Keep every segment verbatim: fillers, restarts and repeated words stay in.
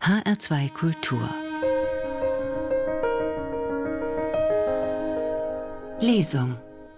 H R zwei Kultur Lesung.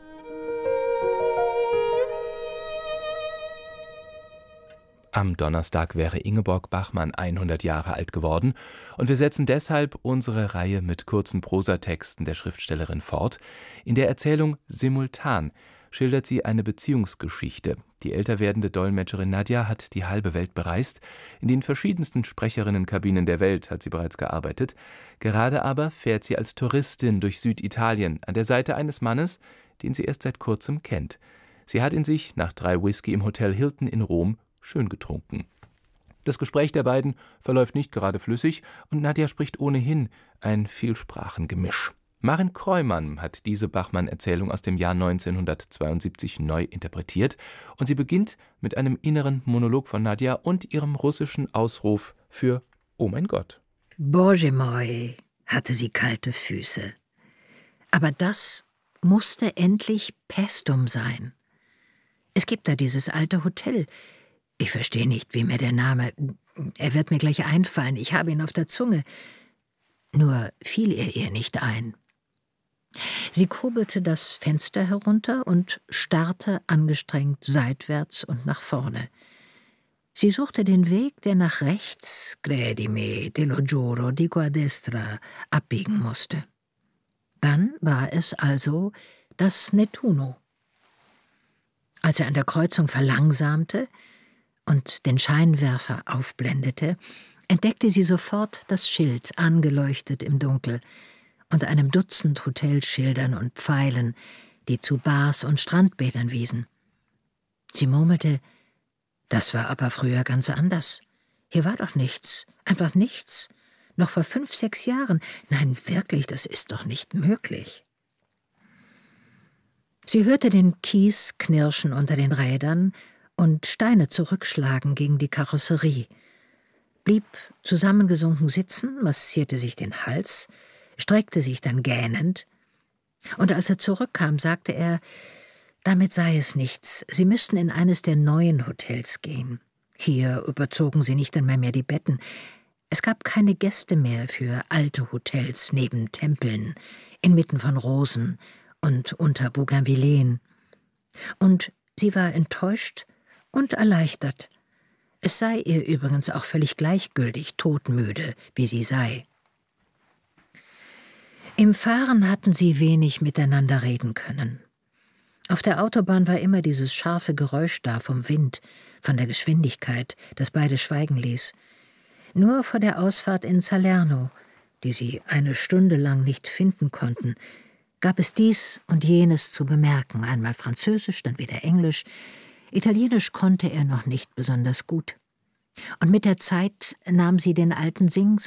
Am Donnerstag wäre Ingeborg Bachmann hundert Jahre alt geworden und wir setzen deshalb unsere Reihe mit kurzen Prosatexten der Schriftstellerin fort. In der Erzählung Simultan schildert sie eine Beziehungsgeschichte. Die älter werdende Dolmetscherin Nadja hat die halbe Welt bereist. In den verschiedensten Sprecherinnenkabinen der Welt hat sie bereits gearbeitet. Gerade aber fährt sie als Touristin durch Süditalien an der Seite eines Mannes, den sie erst seit kurzem kennt. Sie hat ihn sich nach drei Whisky im Hotel Hilton in Rom schön getrunken. Das Gespräch der beiden verläuft nicht gerade flüssig und Nadja spricht ohnehin ein Vielsprachengemisch. Maren Kreumann hat diese Bachmann-Erzählung aus dem Jahr neunzehnhundertzweiundsiebzig neu interpretiert und sie beginnt mit einem inneren Monolog von Nadja und ihrem russischen Ausruf für »Oh mein Gott«. Bože moj, hatte sie kalte Füße. Aber das musste endlich Paestum sein. Es gibt da dieses alte Hotel. Ich verstehe nicht, wie mir der Name... Er wird mir gleich einfallen, ich habe ihn auf der Zunge. Nur fiel er ihr nicht ein. Sie kurbelte das Fenster herunter und starrte angestrengt seitwärts und nach vorne. Sie suchte den Weg, der nach rechts, credimi, te lo giuro, dico a destra, abbiegen musste. Dann war es also das Nettuno. Als er an der Kreuzung verlangsamte und den Scheinwerfer aufblendete, entdeckte sie sofort das Schild, angeleuchtet im Dunkel, unter einem Dutzend Hotelschildern und Pfeilen, die zu Bars und Strandbädern wiesen. Sie murmelte, das war aber früher ganz anders. Hier war doch nichts, einfach nichts. Noch vor fünf, sechs Jahren. Nein, wirklich, das ist doch nicht möglich. Sie hörte den Kies knirschen unter den Rädern und Steine zurückschlagen gegen die Karosserie, blieb zusammengesunken sitzen, massierte sich den Hals, streckte sich dann gähnend, und als er zurückkam, sagte er, damit sei es nichts, sie müssten in eines der neuen Hotels gehen. Hier überzogen sie nicht einmal mehr die Betten. Es gab keine Gäste mehr für alte Hotels neben Tempeln, inmitten von Rosen und unter Bougainvilleen. Und sie war enttäuscht und erleichtert. Es sei ihr übrigens auch völlig gleichgültig, todmüde, wie sie sei. Im Fahren hatten sie wenig miteinander reden können. Auf der Autobahn war immer dieses scharfe Geräusch da vom Wind, von der Geschwindigkeit, das beide schweigen ließ. Nur vor der Ausfahrt in Salerno, die sie eine Stunde lang nicht finden konnten, gab es dies und jenes zu bemerken, einmal Französisch, dann wieder Englisch. Italienisch konnte er noch nicht besonders gut. Und mit der Zeit nahm sie den alten Sing